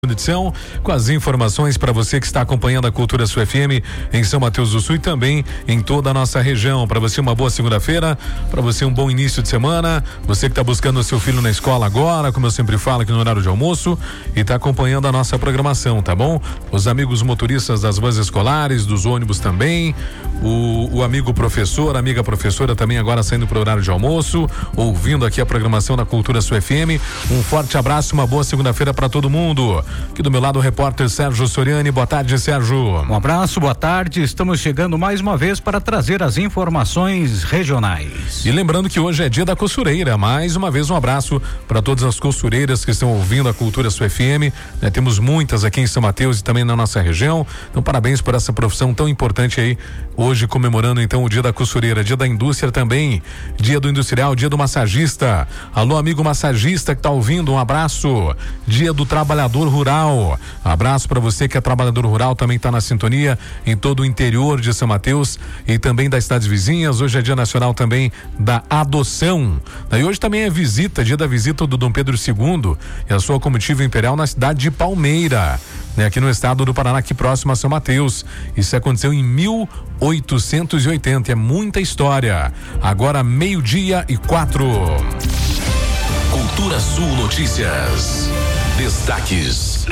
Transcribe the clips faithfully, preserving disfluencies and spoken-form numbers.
Edição com as informações para você que está acompanhando a Cultura Sul F M em São Mateus do Sul e também em toda a nossa região. Para você uma boa segunda-feira, para você um bom início de semana, você que está buscando o seu filho na escola agora, como eu sempre falo aqui no horário de almoço, e está acompanhando a nossa programação, tá bom? Os amigos motoristas das vans escolares, dos ônibus também, o, o amigo professor, a amiga professora também agora saindo para o horário de almoço, ouvindo aqui a programação da Cultura Sul F M. Um forte abraço, uma boa segunda-feira para todo mundo. Aqui do meu lado o repórter Sérgio Soriani. Boa tarde, Sérgio. Um abraço, boa tarde. Estamos chegando mais uma vez para trazer as informações regionais. E lembrando que hoje é dia da costureira. Mais uma vez um abraço para todas as costureiras que estão ouvindo a Cultura Sul F M. Né, temos muitas aqui em São Mateus e também na nossa região. Então parabéns por essa profissão tão importante aí. Hoje comemorando então o dia da costureira, dia da indústria também, dia do industrial, dia do massagista. Alô, amigo massagista que está ouvindo, um abraço. Dia do trabalhador rural. Abraço para você que é trabalhador rural, também está na sintonia em todo o interior de São Mateus e também das cidades vizinhas. Hoje é dia nacional também da adoção. E hoje também é visita, dia da visita do Dom Pedro segundo e a sua comitiva imperial na cidade de Palmeira, né, aqui no estado do Paraná, aqui próximo a São Mateus. Isso aconteceu em mil oitocentos e oitenta. É muita história. Agora meio-dia e quatro. Cultura Sul Notícias. Destaques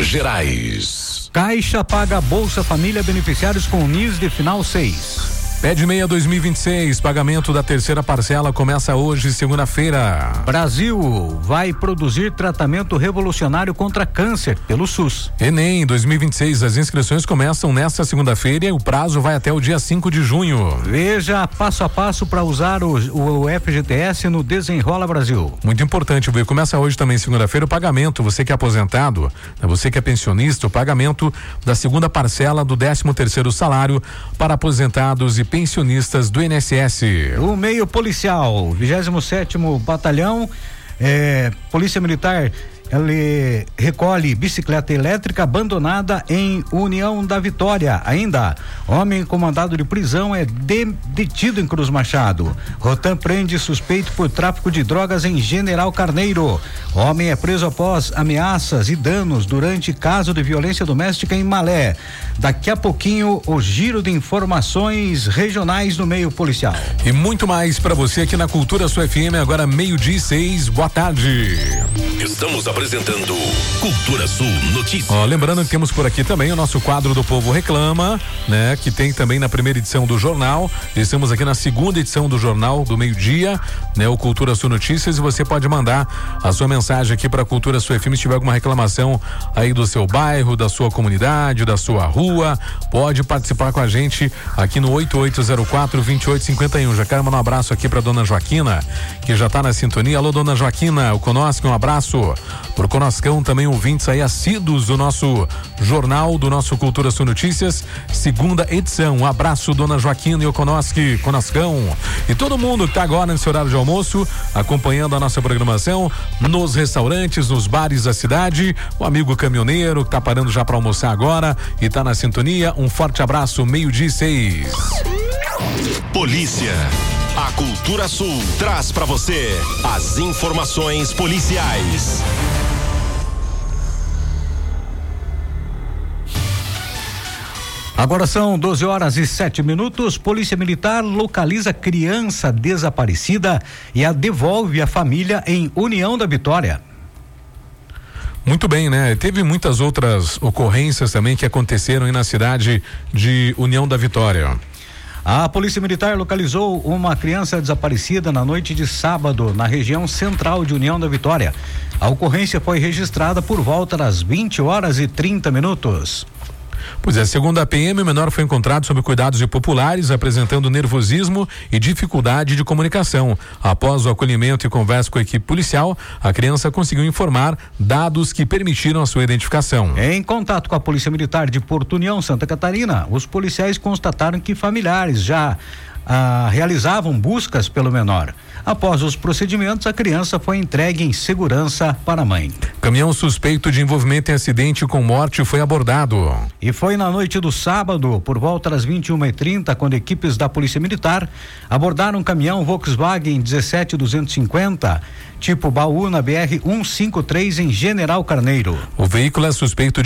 gerais. Caixa paga Bolsa Família beneficiários com N I S de final seis. Pede meia dois mil e vinte e seis, pagamento da terceira parcela começa hoje, segunda-feira. Brasil vai produzir tratamento revolucionário contra câncer pelo SUS. Enem dois mil e vinte e seis, as inscrições começam nesta segunda-feira e o prazo vai até o dia cinco de junho. Veja passo a passo para usar o, o, o F G T S no Desenrola Brasil. Muito importante, viu? Começa hoje também, segunda-feira, o pagamento, você que é aposentado, você que é pensionista, o pagamento da segunda parcela do décimo terceiro salário para aposentados e pensionistas do I N S S. O meio policial, vigésimo sétimo Batalhão, é, Polícia Militar, ele recolhe bicicleta elétrica abandonada em União da Vitória. Ainda, homem com mandado de prisão é de, detido em Cruz Machado. Rotam prende suspeito por tráfico de drogas em General Carneiro. Homem é preso após ameaças e danos durante caso de violência doméstica em Malé. Daqui a pouquinho, o giro de informações regionais no meio policial. E muito mais para você aqui na Cultura Sul F M, agora meio-dia e seis. Boa tarde. Estamos apresentando Cultura Sul Notícias. Ó, lembrando que temos por aqui também o nosso quadro do Povo Reclama, né? Que tem também na primeira edição do jornal. Estamos aqui na segunda edição do jornal do meio-dia, né? O Cultura Sul Notícias, e você pode mandar a sua mensagem aqui para a Cultura Sul F M se tiver alguma reclamação aí do seu bairro, da sua comunidade, da sua rua. Pode participar com a gente aqui no oito oito zero quatro, dois oito cinco um. Já quero mandar um abraço aqui para dona Joaquina, que já está na sintonia. Alô, dona Joaquina, o Conosco, um abraço. Por Conoscão, também ouvintes aí assíduos do nosso jornal, do nosso Cultura Sul Notícias, segunda edição. Um abraço, dona Joaquina e o Conosco, Conoscão. E todo mundo que está agora nesse horário de almoço, acompanhando a nossa programação, nos restaurantes, nos bares da cidade, o amigo caminhoneiro que está parando já para almoçar agora e está na sintonia. Um forte abraço, meio-dia e seis. Polícia. A Cultura Sul traz para você as informações policiais. Agora são doze horas e sete minutos. Polícia Militar localiza criança desaparecida e a devolve à família em União da Vitória. Muito bem, né? Teve muitas outras ocorrências também que aconteceram aí na cidade de União da Vitória. A Polícia Militar localizou uma criança desaparecida na noite de sábado na região central de União da Vitória. A ocorrência foi registrada por volta das vinte horas e trinta minutos. Pois é, segundo a P M, o menor foi encontrado sob cuidados de populares, apresentando nervosismo e dificuldade de comunicação. Após o acolhimento e conversa com a equipe policial, a criança conseguiu informar dados que permitiram a sua identificação. Em contato com a Polícia Militar de Porto União, Santa Catarina, os policiais constataram que familiares já ah, realizavam buscas pelo menor. Após os procedimentos, a criança foi entregue em segurança para a mãe. Caminhão suspeito de envolvimento em acidente com morte foi abordado. E foi na noite do sábado, por volta das vinte e uma e trinta, quando equipes da Polícia Militar abordaram um caminhão Volkswagen dezessete duzentos e cinquenta, tipo baú, na B R cento e cinquenta e três, em General Carneiro. O veículo é suspeito de